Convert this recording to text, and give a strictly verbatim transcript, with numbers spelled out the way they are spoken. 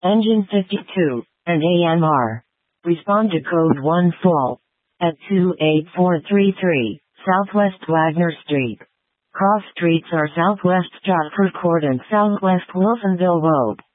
Engine fifty-two, and A M R. Respond to code one fall at two eight four three three, Southwest Wagner Street. Cross streets are Southwest Stratford Court and Southwest Wilsonville Road.